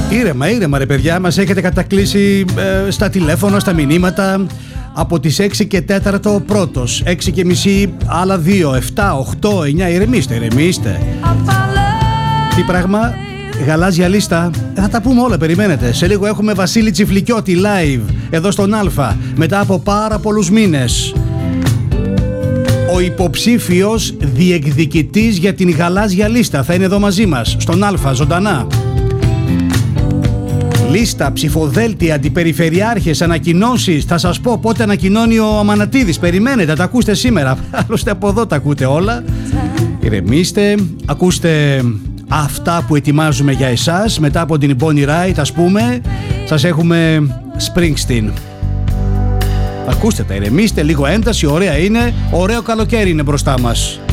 Ήρεμα ρε παιδιά, μας έχετε κατακλείσει στα τηλέφωνα, στα μηνύματα. Από τις 6 και 4 ο πρώτος, 6 και μισή άλλα 2, 7, 8, 9. Ηρεμήστε. Τι πράγμα, γαλάζια λίστα. Θα τα πούμε όλα, περιμένετε. Σε λίγο έχουμε Βασίλη Τσιφλικιώτη live εδώ στον Α, μετά από πάρα πολλούς μήνες. Ο υποψήφιος διεκδικητής για την γαλάζια λίστα θα είναι εδώ μαζί μας, στον Α, ζωντανά. Λίστα, ψηφοδέλτια, αντιπεριφερειάρχες, ανακοινώσεις. Θα σας πω πότε ανακοινώνει ο Αμανατίδης. Περιμένετε, τα ακούστε σήμερα. Άλλωστε από εδώ τα ακούτε όλα. Ηρεμήστε, ακούστε αυτά που ετοιμάζουμε για εσάς. Μετά από την Bonnie Raitt, ας πούμε, σας έχουμε Springsteen. Ακούστε τα, ηρεμήστε, λίγο ένταση, ωραία είναι. Ωραίο καλοκαίρι είναι μπροστά μας.